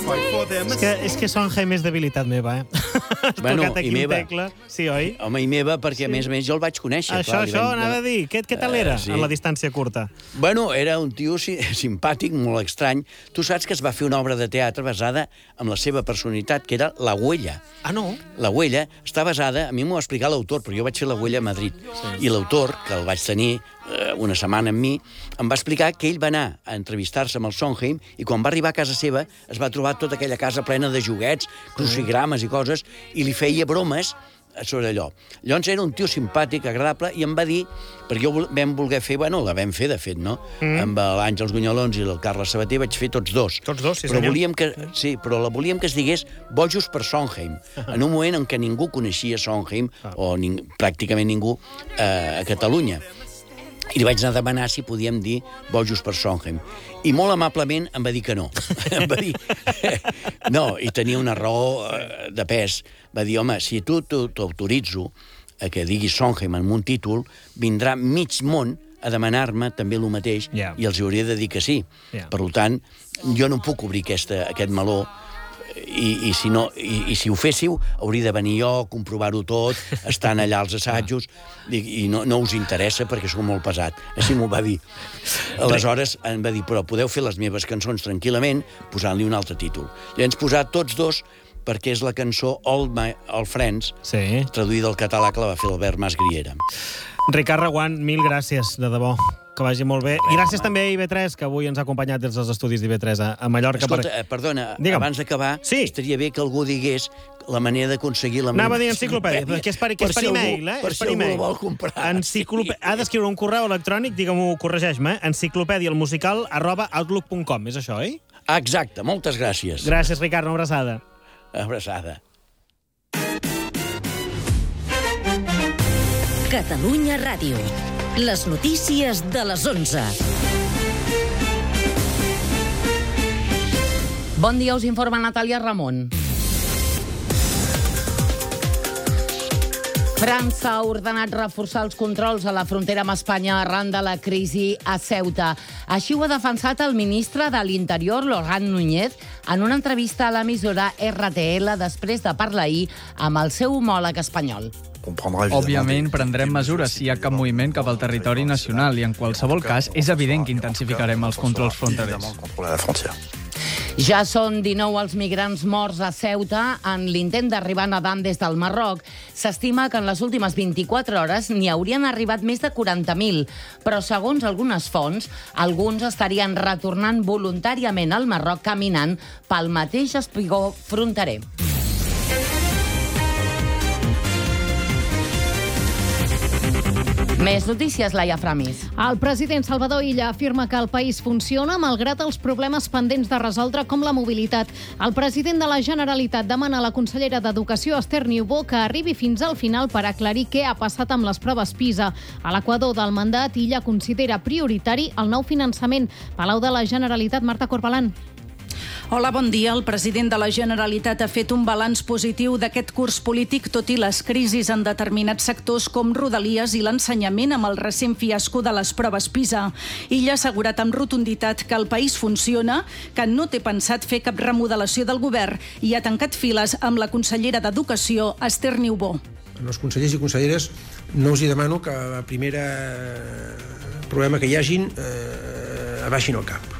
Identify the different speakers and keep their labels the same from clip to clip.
Speaker 1: És que Sondheim és debilitat meva,
Speaker 2: Bueno,
Speaker 1: tocat aquí
Speaker 2: i meva.
Speaker 1: tecla. Sí, oi?
Speaker 2: Home, i meva, perquè a més jo el vaig conèixer.
Speaker 1: Això anava a dir. Què tal era,
Speaker 2: sí.
Speaker 1: en la distància curta?
Speaker 2: Bueno, era un tio simpàtic, molt estrany. Tu saps que es va fer una obra de teatre basada en la seva personalitat, que era La Huella.
Speaker 1: Ah, no?
Speaker 2: La Huella està basada... A mi m'ho va explicar l'autor, però jo vaig fer La Huella a Madrid. I l'autor, que el vaig tenir una setmana amb mi, em va explicar que ell va anar a entrevistar-se amb el Sondheim i quan va arribar a casa seva es va trobar tota aquella casa plena de joguets, crucigrames i coses, i li feia bromes sobre allò. Llavors era un tio simpàtic, agradable, i em va dir, perquè vam voler fer, bueno, la vam fer, de fet, no? Amb l'Àngels Gunyolons i el Carles Sabater vaig fer tots dos.
Speaker 1: Tots dos, sí,
Speaker 2: però
Speaker 1: senyor.
Speaker 2: però volíem que es digués Bojos per Sondheim, en un moment en què ningú coneixia Sondheim, o pràcticament ningú, a Catalunya. I li vaig anar a demanar si podíem dir Bojos per Sondheim. I molt amablement em va dir que no. Em va dir... No, i tenia una raó de pes. Va dir, home, si tu t'autoritzo a que diguis Sondheim en un títol, vindrà mig món a demanar-me també el mateix i els hauria de dir que sí. Per tant, jo no puc obrir aquest meló i si ho féssiu, hauria de venir jo, comprovar-ho tot, estan allà als assajos, i no us interessa perquè sou molt pesat. Així m'ho va dir. Aleshores em va dir, però podeu fer les meves cançons tranquil·lament posant-li un altre títol. I ens posat tots dos perquè és la cançó All Friends, traduïda al català, que la va fer l'Albert Masgriera.
Speaker 1: Ricard Reguant, mil gràcies, de debò. Que vagi molt bé. I gràcies també a IB3, que avui ens ha acompanyat des dels estudis d'IB3 a Mallorca.
Speaker 2: Escolta, perdona, abans d'acabar, estaria bé que algú digués la manera d'aconseguir la
Speaker 1: Anava a dir enciclopèdia, que és per e-mail,
Speaker 2: per si algú vol comprar.
Speaker 1: Ha d'escriure un correu electrònic, digue-m'ho, corregeix-me, enciclopedialmusical@outlook.com. És això, oi?
Speaker 2: Exacte, moltes gràcies.
Speaker 1: Gràcies, Ricard, una abraçada.
Speaker 2: Abraçada.
Speaker 3: Catalunya Ràdio. Les notícies de les 11.
Speaker 4: Bon dia, us informa Natàlia Ramon. França ha ordenat reforçar els controls a la frontera amb Espanya arran de la crisi a Ceuta. Així ho ha defensat el ministre de l'Interior, Laurent Núñez, en una entrevista a l'emissora RTL després de parlar ahir amb el seu homòleg espanyol.
Speaker 5: Òbviament, prendrem mesures si hi ha cap moviment cap al territori nacional i, en qualsevol cas, és evident que intensificarem els controls fronterers.
Speaker 4: Ja són 19 els migrants morts a Ceuta en l'intent d'arribar nedant des del Marroc. S'estima que en les últimes 24 hores n'hi haurien arribat més de 40.000, però segons algunes fonts, alguns estarien retornant voluntàriament al Marroc caminant pel mateix espigó fronterer. Més notícies, Laia Framis.
Speaker 6: El president Salvador Illa afirma que el país funciona malgrat els problemes pendents de resoldre com la mobilitat. El president de la Generalitat demana a la consellera d'Educació, Esther Niubó, que arribi fins al final per aclarir què ha passat amb les proves PISA. A l'equador del mandat, Illa considera prioritari el nou finançament. Palau de la Generalitat, Marta Corbalán.
Speaker 7: Hola, bon dia. El president de la Generalitat ha fet un balanç positiu d'aquest curs polític, tot i les crisis en determinats sectors com Rodalies i l'ensenyament amb el recent fiasco de les proves PISA. Illa ha assegurat amb rotunditat que el país funciona, que no té pensat fer cap remodelació del govern i ha tancat files amb la consellera d'Educació, Esther Niubó.
Speaker 8: Els consellers i conselleres no us hi demano que el primer problema que hi hagin abaixin el cap.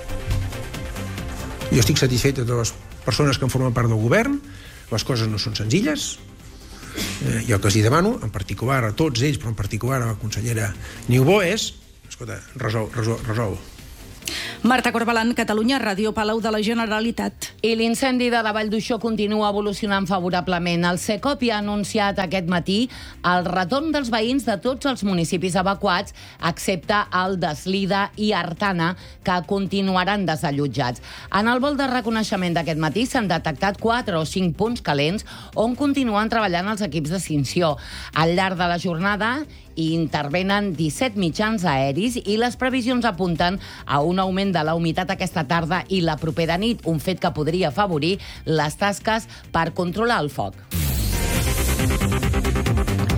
Speaker 8: Jo estic satisfet de totes les persones que en formen part del govern. Les coses no són senzilles. Jo el que els demano, en particular a tots ells, però en particular a la consellera Niubó, és, escolta, resol.
Speaker 7: Marta Corbalán, Catalunya Ràdio, Palau de la Generalitat.
Speaker 4: I l'incendi de la Vall d'Uixó continua evolucionant favorablement. El Secopi ha anunciat aquest matí el retorn dels veïns de tots els municipis evacuats, excepte el d'Eslida i Artana, que continuaran desallotjats. En el vol de reconeixement d'aquest matí s'han detectat 4 o 5 punts calents on continuen treballant els equips d'extinció. Al llarg de la jornada hi intervenen 17 mitjans aeris i les previsions apunten a un augment de la humitat aquesta tarda i la propera nit, un fet que podria afavorir les tasques per controlar el foc.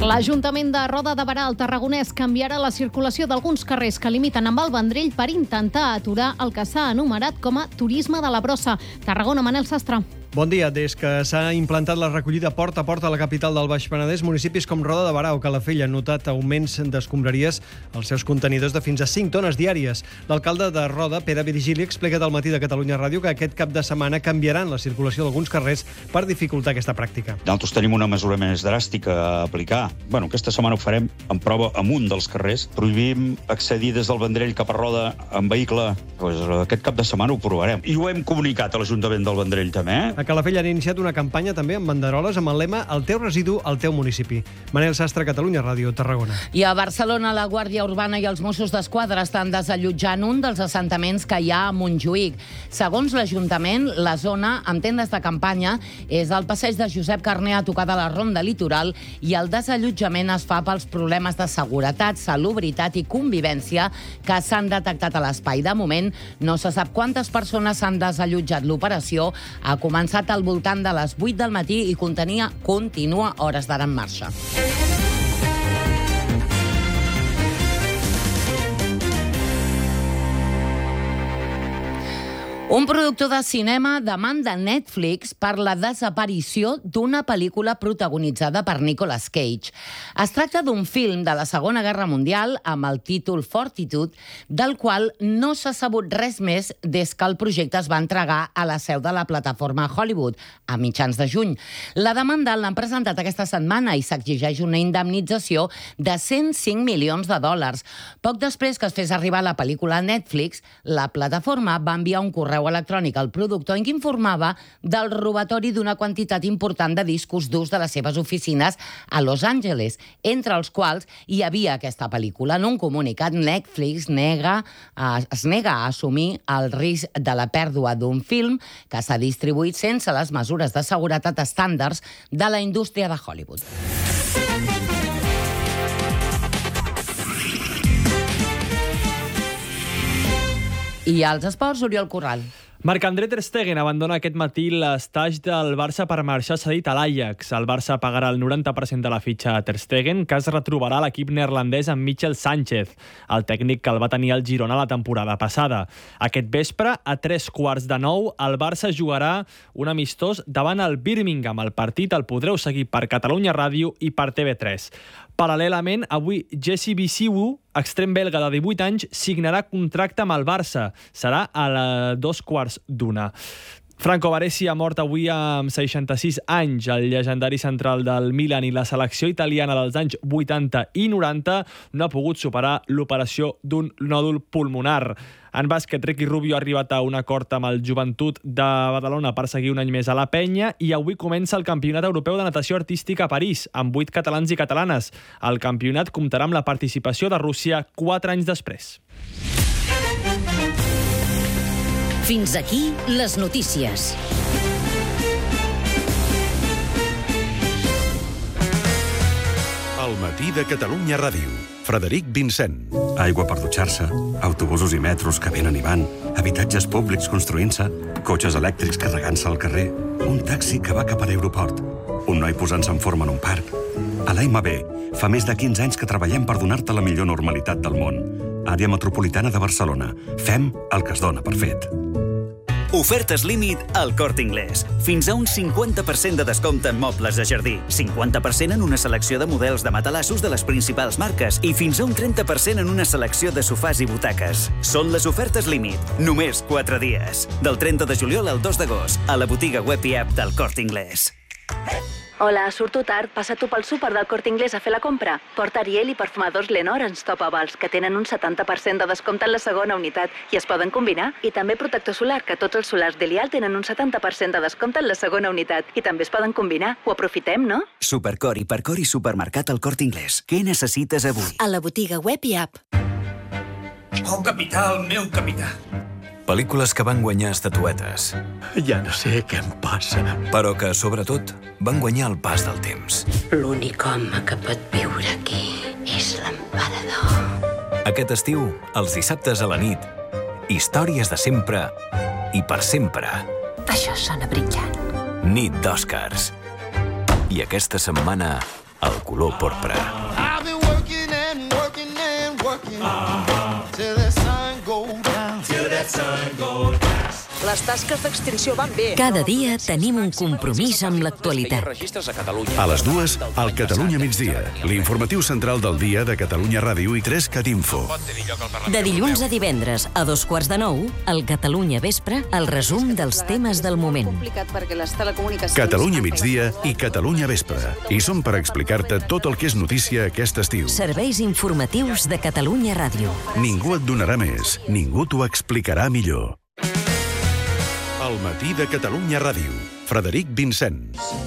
Speaker 6: L'Ajuntament de Roda de Berà, al Tarragonès, canviarà la circulació d'alguns carrers que limiten amb el Vendrell per intentar aturar el que s'ha enumerat com a turisme de la brossa. Tarragona, Manel Sastre.
Speaker 9: Bon dia. Des que s'ha implantat la recollida porta a porta a la capital del Baix Penedès, municipis com Roda de Berà o Calafell han notat augments d'escombraries als seus contenidors de fins a 5 tones diàries. L'alcalde de Roda, Pere Virgili, explica al Matí de Catalunya Ràdio que aquest cap de setmana canviaran la circulació d'alguns carrers per dificultar aquesta pràctica.
Speaker 10: Nosaltres tenim una mesura més dràstica a aplicar. Aquesta setmana ho farem en prova amunt dels carrers. Prohibim accedir des del Vendrell cap a Roda en vehicle. Aquest cap de setmana ho provarem. I ho hem comunicat a l'Ajuntament del Vendrell també,
Speaker 9: A Calafell han iniciat una campanya també amb banderoles amb el lema "El teu residu, el teu municipi". Manel Sastre, Catalunya Ràdio, Tarragona.
Speaker 4: I a Barcelona, la Guàrdia Urbana i els Mossos d'Esquadra estan desallotjant un dels assentaments que hi ha a Montjuïc. Segons l'Ajuntament, la zona amb tendes de campanya és el passeig de Josep Carner a tocar de la Ronda Litoral i el desallotjament es fa pels problemes de seguretat, salubritat i convivència que s'han detectat a l'espai. De moment, no se sap quantes persones s'han desallotjat. L'operació ha començat al voltant de les 8 del matí i continua hores d'ara en marxa. Un productor de cinema demanda Netflix per la desaparició d'una pel·lícula protagonitzada per Nicolas Cage. Es tracta d'un film de la Segona Guerra Mundial amb el títol Fortitude, del qual no s'ha sabut res més des que el projecte es va entregar a la seu de la plataforma Hollywood, a mitjans de juny. La demanda l'han presentat aquesta setmana i s'exigeix una indemnització de $105 milions. Poc després que es fes arribar la pel·lícula a Netflix, la plataforma va enviar un correu electrònic al productor en què informava del robatori d'una quantitat important de discos durs de les seves oficines a Los Angeles, entre els quals hi havia aquesta pel·lícula. En un comunicat, Netflix es nega a assumir el risc de la pèrdua d'un film que s'ha distribuït sense les mesures de seguretat estàndards de la indústria de Hollywood. I als esports, Oriol Corral.
Speaker 5: Marc-André Ter Stegen abandona aquest matí l'estatge del Barça per marxar cedit a l'Ajax. El Barça pagarà el 90% de la fitxa a Ter Stegen, que es retrobarà a l'equip neerlandès amb Michel Sánchez, el tècnic que el va tenir al Girona la temporada passada. Aquest vespre, a 8:45, el Barça jugarà un amistós davant el Birmingham. El partit el podreu seguir per Catalunya Ràdio i per TV3. Paral·lelament, avui Jesse Bisiwu, extrem belga de 18 anys, signarà contracte amb el Barça. Serà a 2:15. Franco Baresi ha mort avui amb 66 anys. El llegendari central del Milan i la selecció italiana dels anys 80 i 90 no ha pogut superar l'operació d'un nòdul pulmonar. En bàsquet, Ricky Rubio ha arribat a un acord amb el Joventut de Badalona per seguir un any més a la penya i avui comença el Campionat Europeu de Natació Artística a París, amb 8 catalans i catalanes. El campionat comptarà amb la participació de Rússia 4 anys després.
Speaker 3: Fins aquí les notícies.
Speaker 11: Al matí de Catalunya Ràdio. Frederic Vincent.
Speaker 12: Aigua per dutxar-se, autobusos i metros que venen i van, habitatges públics construint-se, cotxes elèctrics carregant-se al carrer, un taxi que va cap a l'aeroport, un noi posant-se en forma en un parc. A l'AMB fa més de 15 anys que treballem per donar-te la millor normalitat del món. Àrea metropolitana de Barcelona. Fem el que es dona per fet.
Speaker 13: Ofertes límit al Corte Inglés. Fins a un 50% de descompte en mobles de jardí, 50% en una selecció de models de matalassos de les principals marques i fins a un 30% en una selecció de sofàs i butaques. Són les ofertes límit. Només 4 dies. Del 30 de juliol al 2 d'agost, a la botiga web i app del Corte Inglés.
Speaker 14: Hola, surto tard. Passa tu pel súper del Corte Inglés a fer la compra. Porta Ariel i perfumadors Lenor en Stop Avals, que tenen un 70% de descompte en la segona unitat i es poden combinar. I també protector solar, que tots els solars d'Elial tenen un 70% de descompte en la segona unitat i també es poden combinar. Ho aprofitem, no?
Speaker 13: Supercor, Hipercor i Supermercat al Corte Inglés. Què necessites avui?
Speaker 14: A la botiga web i app.
Speaker 15: Oh, capità, el meu capità.
Speaker 16: Pel·lícules que van guanyar estatuetes.
Speaker 15: Ja no sé què em passa.
Speaker 16: Però que, sobretot, van guanyar el pas del temps.
Speaker 17: L'únic home que pot viure aquí és l'emperador.
Speaker 16: Aquest estiu, els dissabtes a la nit, històries de sempre i per sempre.
Speaker 17: Això sona brillant.
Speaker 16: Nit d'Oscars. I aquesta setmana, el color porpra.
Speaker 18: Les tasques d'extinció van bé.
Speaker 3: Cada dia tenim un compromís amb l'actualitat.
Speaker 11: A les 2, al Catalunya migdia, l'informatiu central del dia de Catalunya Ràdio i 3CAT Info.
Speaker 3: De dilluns a divendres, a 2:15, al Catalunya Vespre, el resum dels temes del moment.
Speaker 11: Catalunya migdia i Catalunya Vespre. I som per explicar-te tot el que és notícia aquest estiu.
Speaker 3: Serveis informatius de Catalunya Ràdio.
Speaker 11: Ningú et donarà més, ningú t'ho explicarà millor. El matí de Catalunya Ràdio. Frederic Vincent.